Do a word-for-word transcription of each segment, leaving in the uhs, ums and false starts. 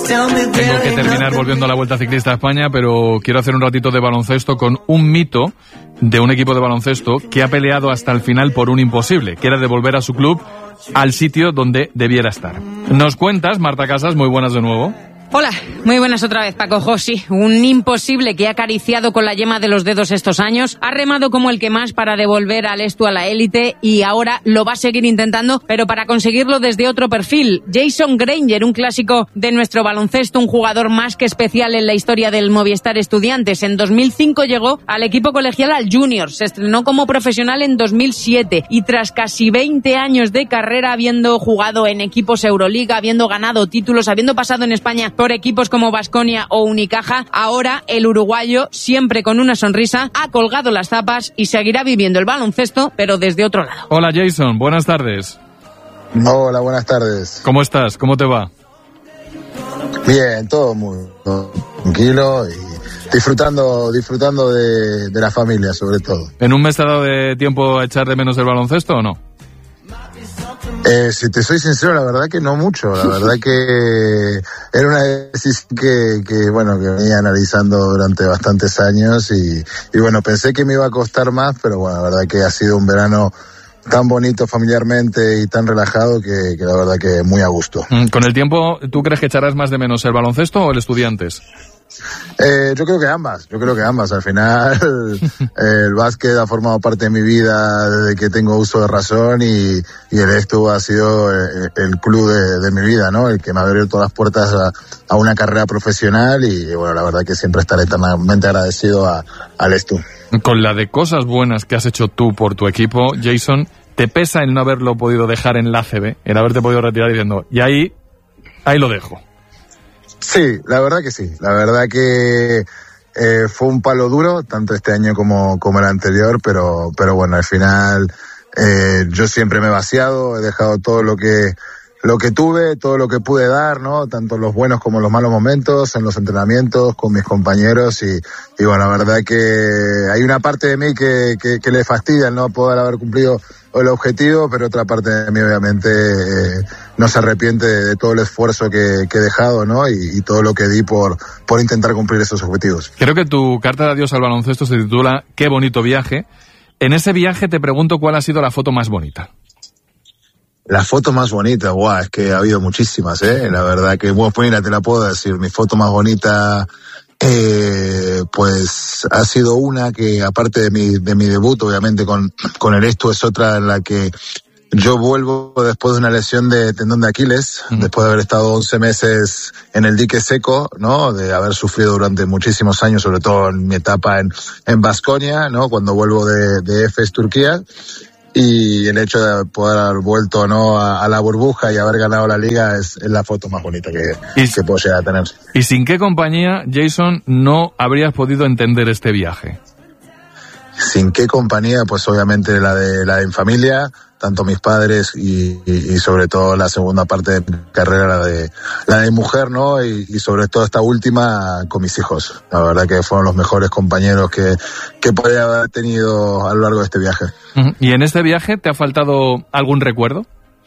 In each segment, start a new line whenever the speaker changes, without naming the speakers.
Tengo que terminar volviendo a la Vuelta Ciclista a España, pero quiero hacer un ratito de baloncesto con un mito de un equipo de baloncesto que ha peleado hasta el final por un imposible, que era devolver a su club al sitio donde debiera estar. Nos cuentas, Marta Casas, muy buenas de nuevo.
Hola, muy buenas otra vez, Paco Josi. Un imposible que ha acariciado con la yema de los dedos estos años, ha remado como el que más para devolver al Lestu a la élite y ahora lo va a seguir intentando, pero para conseguirlo desde otro perfil. Jason Granger, un clásico de nuestro baloncesto, un jugador más que especial en la historia del Movistar Estudiantes. En dos mil cinco llegó al equipo colegial al Junior, se estrenó como profesional en dos mil siete y tras casi veinte años de carrera, habiendo jugado en equipos Euroliga, habiendo ganado títulos, habiendo pasado en España por equipos como Baskonia o Unicaja, ahora el uruguayo, siempre con una sonrisa, ha colgado las zapas y seguirá viviendo el baloncesto, pero desde otro lado.
Hola Jason, buenas tardes.
Hola, buenas tardes.
¿Cómo estás? ¿Cómo te va?
Bien, todo muy todo tranquilo y disfrutando disfrutando de, de la familia, sobre todo.
¿En un mes te ha dado de tiempo a echar de menos el baloncesto o no?
Eh, si te soy sincero, la verdad que no mucho. La verdad que era una decisión que, que bueno, que venía analizando durante bastantes años y, y bueno, pensé que me iba a costar más, pero bueno, la verdad que ha sido un verano tan bonito familiarmente y tan relajado que, que la verdad que muy a gusto.
Con el tiempo, ¿tú crees que echarás más de menos el baloncesto o el Estudiantes?
Eh, yo creo que ambas, yo creo que ambas. Al final, eh, el básquet ha formado parte de mi vida desde que tengo uso de razón y, y el Estu ha sido el, el club de, de mi vida, ¿no? El que me ha abierto todas las puertas a, a una carrera profesional y, bueno, la verdad que siempre estaré eternamente agradecido a, al Estu.
Con la de cosas buenas que has hecho tú por tu equipo, Jason, ¿te pesa el no haberlo podido dejar en la A C B? El haberte podido retirar diciendo, y ahí, ahí lo dejo.
Sí, la verdad que sí. La verdad que eh, fue un palo duro, tanto este año como, como el anterior, pero, pero bueno, al final eh, yo siempre me he vaciado, he dejado todo lo que, lo que tuve, todo lo que pude dar, ¿no? Tanto los buenos como los malos momentos, en los entrenamientos, con mis compañeros y, y bueno, la verdad que hay una parte de mí que, que, que le fastidia el no poder haber cumplido el objetivo, pero otra parte de mí obviamente eh, no se arrepiente de, de todo el esfuerzo que, que he dejado, ¿no? Y, y todo lo que di por, por intentar cumplir esos objetivos.
Creo que tu carta de adiós al baloncesto se titula Qué bonito viaje. En ese viaje te pregunto cuál ha sido la foto más bonita.
La foto más bonita, guau, es que ha habido muchísimas, ¿eh? La verdad que, bueno, pues mira, te la puedo decir, mi foto más bonita, eh, pues ha sido una que, aparte de mi, de mi debut, obviamente con, con el Estu, es otra en la que yo vuelvo después de una lesión de tendón de Aquiles, uh-huh. después de haber estado once meses en el dique seco, ¿no? De haber sufrido durante muchísimos años, sobre todo en mi etapa en, en Baskonia, ¿no? Cuando vuelvo de, de Efes, Turquía. Y el hecho de poder haber vuelto, ¿no? a, a la burbuja y haber ganado la liga es, es la foto más bonita que, y, que puedo llegar a tener.
¿Y sin qué compañía, Jason, no habrías podido entender este viaje?
¿Sin qué compañía? Pues obviamente la de la de mi familia, tanto mis padres y, y, y sobre todo la segunda parte de mi carrera, la de la de mujer, ¿no? Y, y sobre todo esta última con mis hijos. La verdad que fueron los mejores compañeros que, que podía haber tenido a lo largo de este viaje.
¿Y en este viaje te ha faltado algún recuerdo?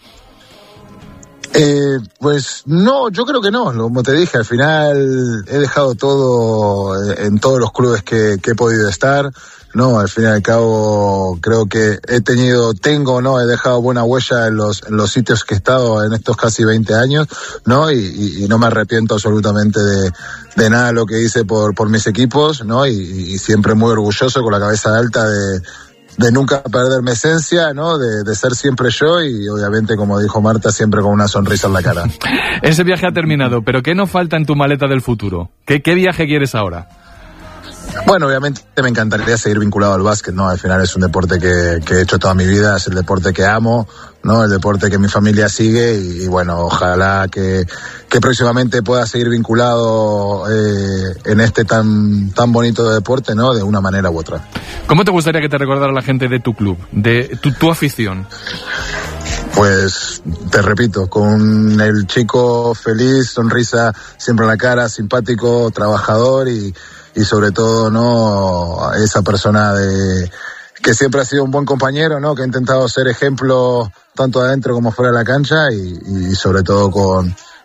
Eh, pues no, yo creo que no, como te dije, al final he dejado todo en todos los clubes que, que he podido estar, no, al fin y al cabo creo que he tenido, tengo, no, he dejado buena huella en los, en los sitios que he estado en estos casi veinte años, no, y, y, y no me arrepiento absolutamente de, de nada de lo que hice por, por mis equipos, no, y, y siempre muy orgulloso, con la cabeza alta de de nunca perder mi esencia, ¿no? De, de ser siempre yo y obviamente, como dijo Marta, siempre con una sonrisa en la cara.
Ese viaje ha terminado, pero ¿qué nos falta en tu maleta del futuro? ¿Qué, qué viaje quieres ahora?
Bueno, obviamente me encantaría seguir vinculado al básquet, ¿no? Al final es un deporte que, que he hecho toda mi vida, es el deporte que amo, ¿no? El deporte que mi familia sigue y, y bueno, ojalá que, que próximamente pueda seguir vinculado eh, en este tan, tan bonito deporte, ¿no? De una manera u otra.
¿Cómo te gustaría que te recordara la gente de tu club, de tu, tu afición?
Pues, te repito, con el chico feliz, sonrisa siempre en la cara, simpático, trabajador y, y sobre todo, ¿no? Esa persona de que siempre ha sido un buen compañero, ¿no? Que ha intentado ser ejemplo tanto adentro como fuera de la cancha y, y sobre todo con,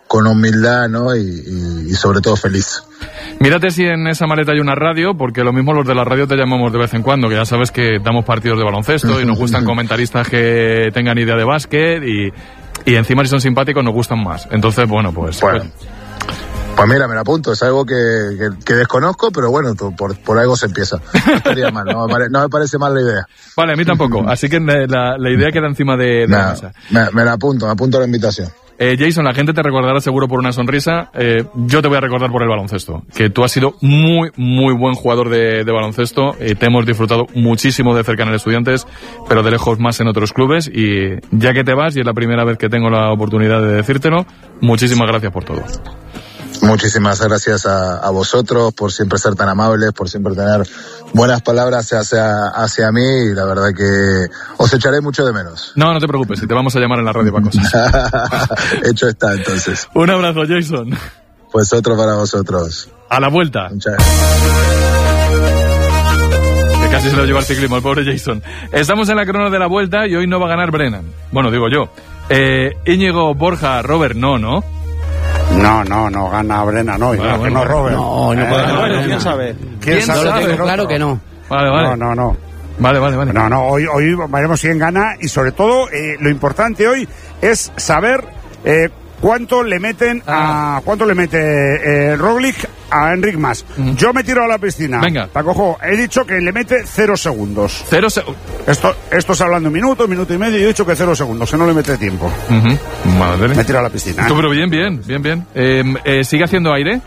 con humildad, ¿no? Y, y, y sobre todo feliz.
Mírate si en esa maleta hay una radio, porque lo mismo los de la radio te llamamos de vez en cuando, que ya sabes que damos partidos de baloncesto y nos gustan comentaristas que tengan idea de básquet y, y encima si son simpáticos nos gustan más. Entonces, bueno, pues...
Bueno.
pues
Pues mira, me la apunto, es algo que, que, que desconozco, pero bueno, por, por algo se empieza. No estaría mal, no me, pare, no me parece mal la idea.
Vale, a mí tampoco, así que la, la idea queda encima de, de
Nada,
la mesa.
Me, me la apunto, me apunto a la invitación.
Eh, Jason, la gente te recordará seguro por una sonrisa, eh, yo te voy a recordar por el baloncesto, que tú has sido muy, muy buen jugador de, de baloncesto, y te hemos disfrutado muchísimo de cerca en el Estudiantes, pero de lejos más en otros clubes, y ya que te vas, y es la primera vez que tengo la oportunidad de decírtelo, muchísimas gracias por todo.
Muchísimas gracias a, a vosotros por siempre ser tan amables, por siempre tener buenas palabras hacia, hacia mí, y la verdad que os echaré mucho de menos.
No, no te preocupes, si te vamos a llamar en la radio para cosas.
Hecho está, entonces.
Un abrazo, Jason.
Pues otro para vosotros.
A la vuelta.
Muchas gracias.
Que casi se lo lleva el ciclismo, el pobre Jason. Estamos en la crono de la vuelta y hoy no va a ganar Brennan. Bueno, digo yo. Eh, Íñigo, Borja, Robert, no, ¿no?
No, no, no gana Brennan hoy,
bueno,
no,
bueno,
que no Robert.
No, no puede ganar.
Bueno, ¿quién sabe?
¿Quién
¿Quién
sabe?
Yo lo
sabe?
tengo claro que no.
Vale, vale.
No, no, no.
Vale, vale, vale.
No, no, hoy, hoy veremos quién gana y sobre todo eh, lo importante hoy es saber eh, cuánto le meten
Ah.
a cuánto le mete eh, Roglic a Enric Mas.
Ujú.
Yo me tiro a la piscina.
Venga.
Pacojo, he dicho que le mete cero segundos.
Cero se...
Esto, esto es hablando un minuto, un minuto y medio, y he dicho que cero segundos, que no le mete tiempo.
Uh-huh. Madre.
Me tiro a la piscina.
Tú,
¿eh?
pero bien, bien, bien, bien. Eh, eh, ¿Sigue haciendo aire?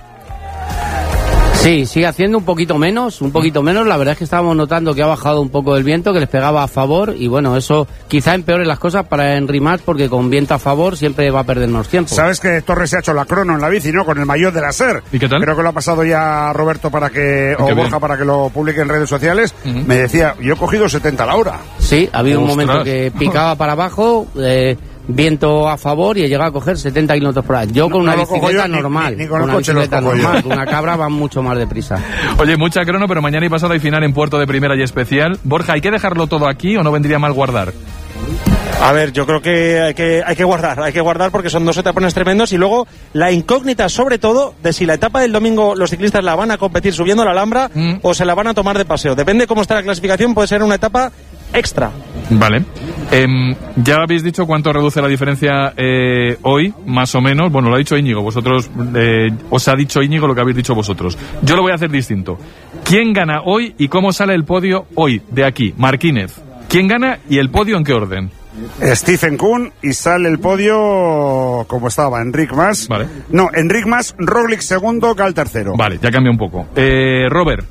Sí, sigue haciendo un poquito menos, un poquito menos. La verdad es que estábamos notando que ha bajado un poco el viento, que les pegaba a favor, y bueno, eso quizá empeore las cosas para Enric Mas, porque con viento a favor siempre va a perdernos tiempo.
Sabes que Torres se ha hecho la crono en la bici, ¿no? Con el maillot de la SER.
¿Y qué tal?
Creo que lo ha pasado ya a Roberto para que, o
Qué
Borja
bien.
para que lo publique en redes sociales.
Ujú.
Me decía, yo he cogido setenta a la hora.
Sí, ha habido un
Ostras.
momento que picaba para abajo, eh, viento a favor, y he llegado a coger setenta kilómetros por hora. Yo con
No
una
lo cojo
bicicleta
yo, ni-
normal,
ni- ni con el
una
coche lo
bicicleta
cojo yo.
normal, con una cabra va mucho más deprisa.
Oye, mucha crono, pero mañana y pasado hay final en Puerto de Primera y Especial. Borja, ¿hay que dejarlo todo aquí o no vendría mal guardar?
A ver, yo creo que hay que hay que guardar, hay que guardar porque son dos etapones tremendos y luego la incógnita sobre todo de si la etapa del domingo los ciclistas la van a competir subiendo la Alhambra
Mm.
o se la van a tomar de paseo. Depende cómo está la clasificación, puede ser una etapa extra.
Vale. Em, ya habéis dicho cuánto reduce la diferencia eh, hoy, más o menos. Bueno, lo ha dicho Íñigo. Vosotros, eh, os ha dicho Íñigo lo que habéis dicho vosotros. Yo lo voy a hacer distinto. ¿Quién gana hoy y cómo sale el podio hoy, de aquí? Marquínez. ¿Quién gana y el podio en qué orden?
Stephen Kuhn y sale el podio como estaba, Enric Mas.
Vale.
No, Enric Mas, Roglic segundo, Gal tercero.
Vale, ya cambia un poco. Eh, Robert.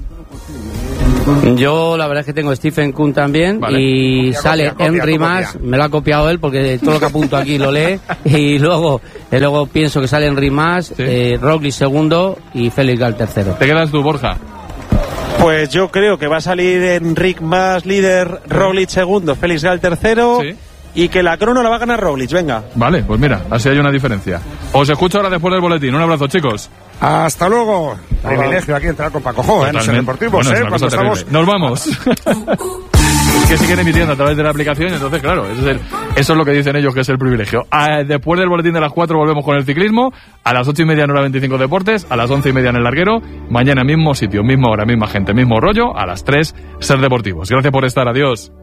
Yo la verdad es que tengo Stephen Kuhn también,
Vale.
y
Copia,
sale
copia, copia,
Henry
copia.
Mas, me lo ha copiado él porque todo lo que apunto aquí lo lee, y luego y luego pienso que sale Henry Mas,
Sí.
eh, Roglic segundo y Félix Gal tercero.
¿Te quedas tú, Borja?
Pues yo creo que va a salir Enric Mas líder, Roglic segundo, Félix Gal tercero
Sí.
y que la crono la va a ganar Roglic, venga.
Vale, pues mira, así hay una diferencia. Os escucho ahora después del boletín. Un abrazo, chicos.
Hasta luego. Privilegio aquí entrar con Pacojo, ¿eh? No sé,
Totalmente.
deportivos,
Bueno, es
¿eh?
una
Cuando
cosa
estamos...
terrible. Nos vamos. Que siguen emitiendo a través de la aplicación, entonces claro, eso es, el- eso es lo que dicen ellos que es el privilegio. Ah, después del boletín de las cuatro volvemos con el ciclismo, a las ocho y media en hora veinticinco deportes, a las once y media en el larguero, mañana mismo sitio, misma hora, misma gente, mismo rollo, a las tres ser deportivos. Gracias por estar, adiós.